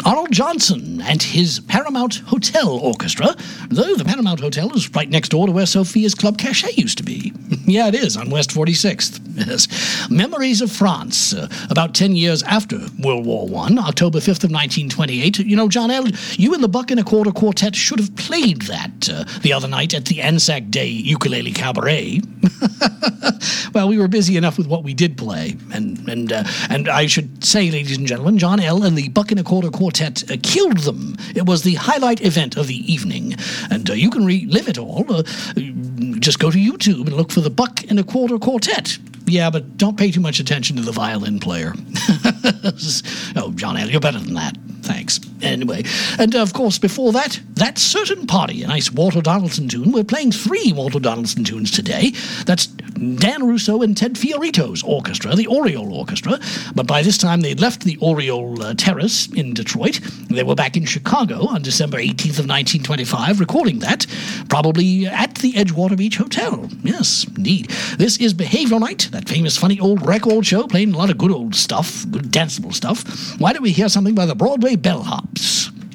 Arnold Johnson and his Paramount Hotel Orchestra, though the Paramount Hotel is right next door to where Sophia's Club Cachet used to be. Yeah, it is, on West 46th. Yes. Memories of France, about 10 years after World War I, October 5th of 1928. You know, John L., you and the Buck and a Quarter Quartet should have played that the other night at the Anzac Day Ukulele Cabaret. Well, we were busy enough with what we did play, and I should say, ladies and gentlemen, John L. and the Buck and a Quarter Quartet killed them. It was the highlight event of the evening, and you can relive it all. Just go to YouTube and look for the Buck and a Quarter Quartet. Yeah, but don't pay too much attention to the violin player. Oh, John L., you're better than that. Thanks. Anyway, and of course, before that, That Certain Party, a nice Walter Donaldson tune. We're playing 3 Walter Donaldson tunes today. That's Dan Russo and Ted Fiorito's orchestra, the Oriole Orchestra. But by this time, they'd left the Oriole Terrace in Detroit. They were back in Chicago on December 18th of 1925, recording that, probably at the Edgewater Beach Hotel. Yes, indeed. This is Behavioral Night, that famous, funny old record show, playing a lot of good old stuff, good danceable stuff. Why don't we hear something by the Broadway Bellhops?